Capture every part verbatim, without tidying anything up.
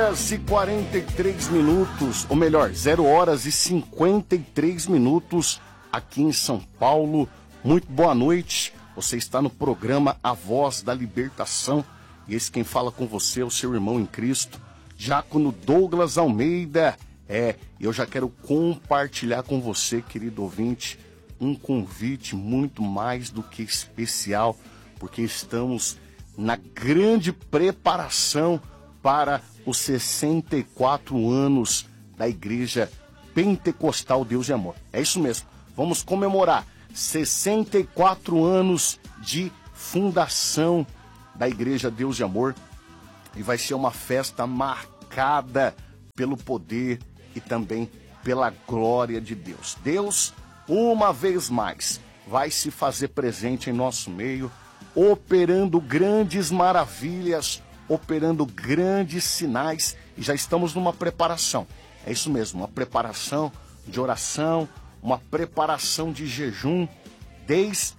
horas e quarenta e três minutos, ou melhor, zero horas e cinquenta e três minutos aqui em São Paulo. Muito boa noite, você está no programa A Voz da Libertação e esse quem fala com você é o seu irmão em Cristo, Diácono Douglas Almeida. É, eu já quero compartilhar com você, querido ouvinte, um convite muito mais do que especial, porque estamos na grande preparação para os sessenta e quatro anos da Igreja Pentecostal Deus de Amor. É isso mesmo, vamos comemorar sessenta e quatro anos de fundação da Igreja Deus de Amor e vai ser uma festa marcada pelo poder e também pela glória de Deus. Deus, uma vez mais, vai se fazer presente em nosso meio, operando grandes maravilhas, operando grandes sinais, e já estamos numa preparação. É isso mesmo, uma preparação de oração, uma preparação de jejum. Desde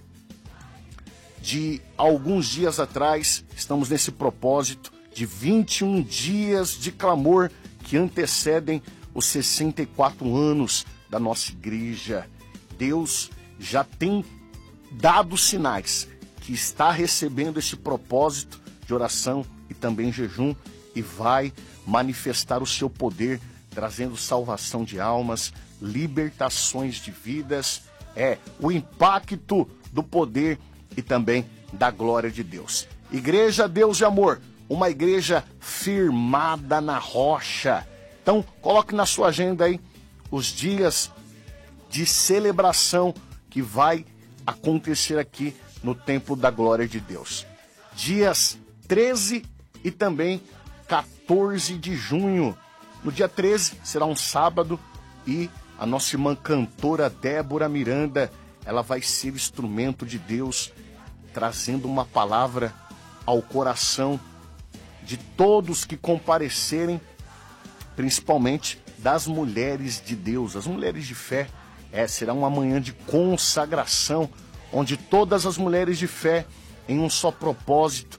de alguns dias atrás, estamos nesse propósito de vinte e um dias de clamor que antecedem os sessenta e quatro anos da nossa igreja. Deus já tem dado sinais que está recebendo esse propósito de oração e também jejum e vai manifestar o seu poder, trazendo salvação de almas, libertações de vidas, é o impacto do poder e também da glória de Deus. Igreja Deus de Amor, uma igreja firmada na rocha. Então, coloque na sua agenda aí os dias de celebração que vai acontecer aqui no Templo da Glória de Deus. Dias treze e também quatorze de junho. No dia treze será um sábado e a nossa irmã cantora Débora Miranda, ela vai ser instrumento de Deus, trazendo uma palavra ao coração de todos que comparecerem, principalmente das mulheres de Deus, as mulheres de fé. É, será uma manhã de consagração, onde todas as mulheres de fé, em um só propósito,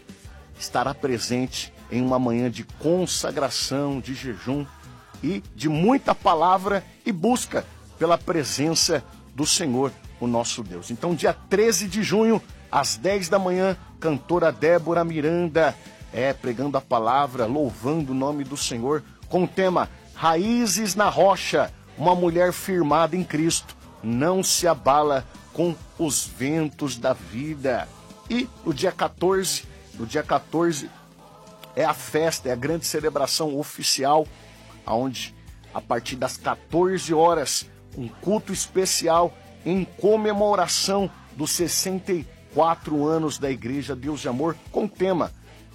estará presente em uma manhã de consagração, de jejum e de muita palavra e busca pela presença do Senhor, o nosso Deus. Então, dia treze de junho, às dez da manhã, cantora Débora Miranda, é, pregando a palavra, louvando o nome do Senhor, com o tema Raízes na Rocha, uma mulher firmada em Cristo, não se abala com os ventos da vida. E no dia quatorze, no dia quatorze é a festa, é a grande celebração oficial, onde a partir das quatorze horas, um culto especial em comemoração dos sessenta e quatro anos da Igreja Deus de Amor, com o tema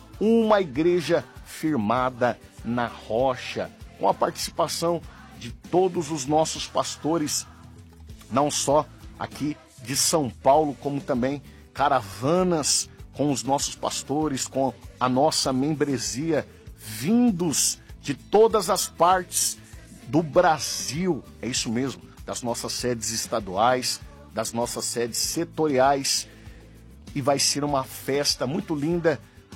Uma Igreja Firmada na Rocha, com a participação de todos os nossos pastores, não só aqui de São Paulo, como também caravanas com os nossos pastores, com a nossa membresia, vindos de todas as partes do Brasil. É isso mesmo, das nossas sedes estaduais, das nossas sedes setoriais. E vai ser uma festa muito linda,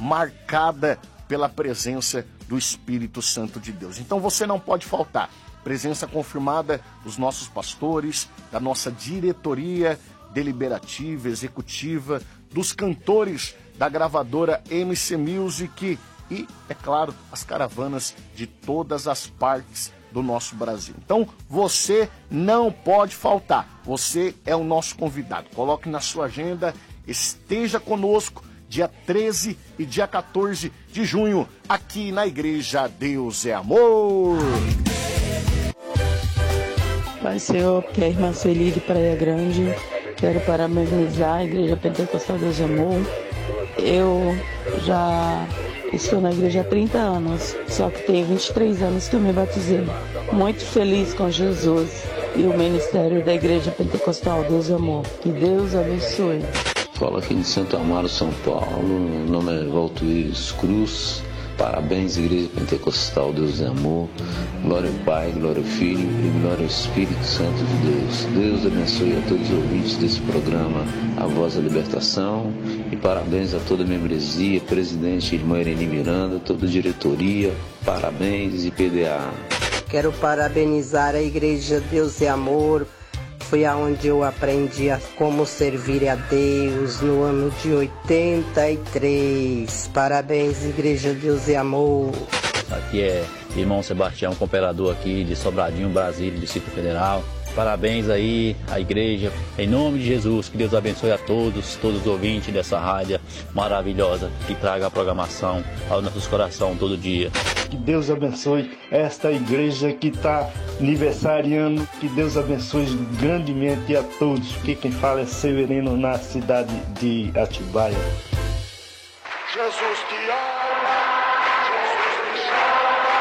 marcada pela presença do Espírito Santo de Deus. Então você não pode faltar. Presença confirmada dos nossos pastores, da nossa diretoria deliberativa, executiva, dos cantores da gravadora M C Music e, é claro, as caravanas de todas as partes do nosso Brasil. Então, você não pode faltar. Você é o nosso convidado. Coloque na sua agenda, esteja conosco dia treze e dia quatorze de junho, aqui na Igreja Deus é Amor. Pai Senhor, que é a irmã Sueli de Praia Grande, quero parabenizar a Igreja Pentecostal Deus de Amor. Eu já estou na igreja há trinta anos, só que tem vinte e três anos que eu me batizei. Muito feliz com Jesus e o ministério da Igreja Pentecostal Deus de Amor. Que Deus abençoe. Falo aqui de Santo Amaro, São Paulo. Meu nome é Valtuíris Cruz. Parabéns, Igreja Pentecostal Deus e Amor. Glória ao Pai, glória ao Filho e glória ao Espírito Santo de Deus. Deus abençoe a todos os ouvintes desse programa, A Voz da Libertação. E parabéns a toda a membresia, presidente irmã Irene Miranda, toda a diretoria. Parabéns e P D A. Quero parabenizar a Igreja Deus e Amor. Foi aonde eu aprendi a como servir a Deus no ano de oitenta e três. Parabéns, Igreja Deus e Amor. Aqui é irmão Sebastião, cooperador aqui de Sobradinho, Brasília, Distrito Federal. Parabéns aí à igreja, em nome de Jesus, que Deus abençoe a todos, todos os ouvintes dessa rádio maravilhosa, que traga a programação aos nossos corações todo dia. Que Deus abençoe esta igreja que está aniversariando, que Deus abençoe grandemente a todos, que quem fala é Severino, na cidade de Atibaia. Jesus